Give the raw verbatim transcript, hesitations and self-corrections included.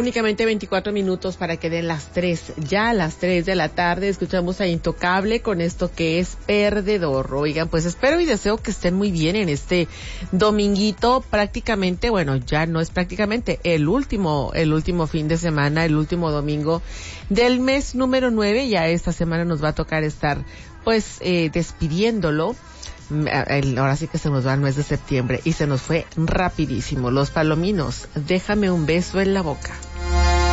únicamente veinticuatro minutos para que den las tres. Ya a las tres de la tarde escuchamos a Intocable con esto que es Perdedor. Oigan, pues espero y deseo que estén muy bien en este dominguito. Prácticamente, bueno, ya no es prácticamente el último, el último fin de semana, el último domingo del mes número nueve. Ya esta semana nos va a tocar estar, pues, eh, despidiéndolo. El, ahora sí que se nos va el mes de septiembre y se nos fue rapidísimo. Los Palominos, déjame un beso en la boca.